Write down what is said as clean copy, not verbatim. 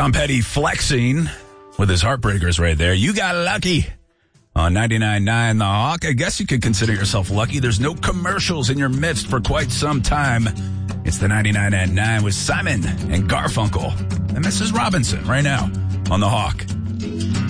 Tom Petty flexing with his Heartbreakers right there. You got lucky on 99.9 The Hawk. I guess you could consider yourself lucky. There's no commercials in your midst for quite some time. It's the 99 at 9 with Simon and Garfunkel and Mrs. Robinson right now on The Hawk.